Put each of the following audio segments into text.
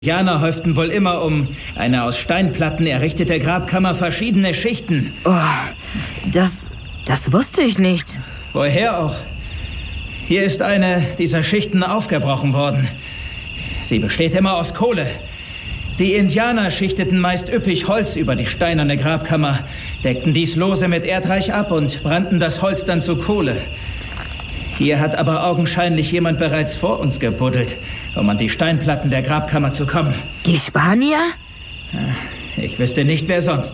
Indianer häuften wohl immer um eine aus Steinplatten errichtete Grabkammer verschiedene Schichten. Oh, das wusste ich nicht. Woher auch? Hier ist eine dieser Schichten aufgebrochen worden. Sie besteht immer aus Kohle. Die Indianer schichteten meist üppig Holz über die steinerne Grabkammer, deckten dies lose mit Erdreich ab und brannten das Holz dann zu Kohle. Hier hat aber augenscheinlich jemand bereits vor uns gebuddelt, um an die Steinplatten der Grabkammer zu kommen. Die Spanier? Ich wüsste nicht, wer sonst.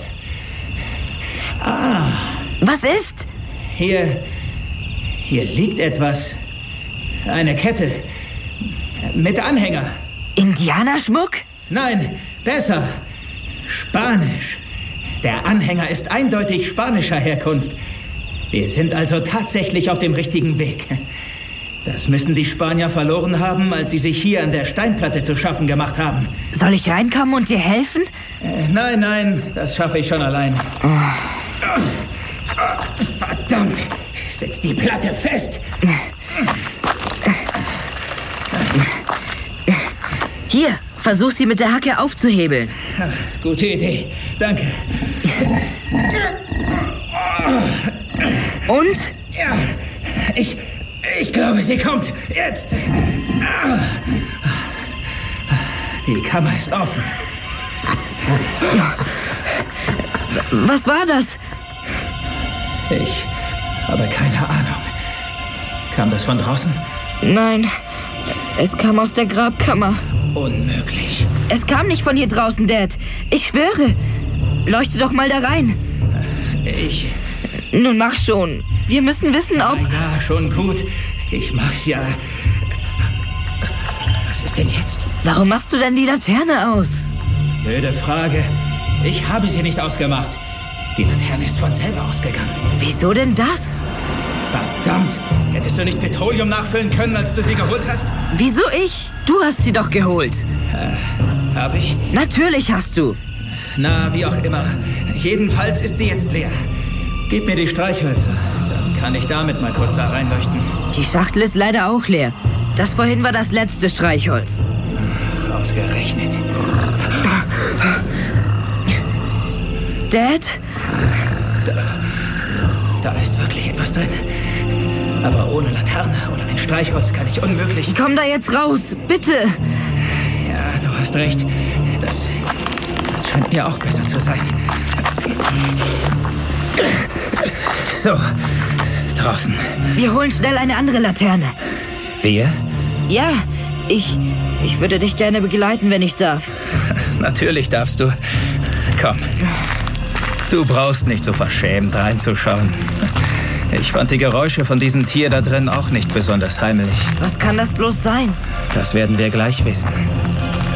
Ah. Was ist? Hier liegt etwas. Eine Kette. Mit Anhänger. Indianerschmuck? Nein, besser. Spanisch. Der Anhänger ist eindeutig spanischer Herkunft. Wir sind also tatsächlich auf dem richtigen Weg. Das müssen die Spanier verloren haben, als sie sich hier an der Steinplatte zu schaffen gemacht haben. Soll ich reinkommen und dir helfen? Nein, das schaffe ich schon allein. Verdammt, setz die Platte fest. Hier, versuch sie mit der Hacke aufzuhebeln. Gute Idee, danke. Und? Ja, ich glaube, sie kommt. Jetzt. Die Kammer ist offen. Was war das? Ich habe keine Ahnung. Kam das von draußen? Nein, es kam aus der Grabkammer. Unmöglich. Es kam nicht von hier draußen, Dad. Ich schwöre. Leuchte doch mal da rein. Nun mach schon. Wir müssen wissen, ob... Ja, schon gut. Ich mach's ja. Was ist denn jetzt? Warum machst du denn die Laterne aus? Blöde Frage. Ich habe sie nicht ausgemacht. Die Laterne ist von selber ausgegangen. Wieso denn das? Verdammt. Hättest du nicht Petroleum nachfüllen können, als du sie geholt hast? Wieso ich? Du hast sie doch geholt. Hab ich? Natürlich hast du. Na, wie auch immer. Jedenfalls ist sie jetzt leer. Gib mir die Streichhölzer. Dann kann ich damit mal kurz da reinleuchten. Die Schachtel ist leider auch leer. Das vorhin war das letzte Streichholz. Ausgerechnet. Dad? Da ist wirklich etwas drin. Aber ohne Laterne oder ein Streichholz kann ich unmöglich... Komm da jetzt raus, bitte! Ja, du hast recht. Das scheint mir auch besser zu sein. So, draußen. Wir holen schnell eine andere Laterne. Wir? Ja, ich würde dich gerne begleiten, wenn ich darf. Natürlich darfst du. Komm. Du brauchst nicht so verschämt reinzuschauen. Ich fand die Geräusche von diesem Tier da drin auch nicht besonders heimelig. Was kann das bloß sein? Das werden wir gleich wissen.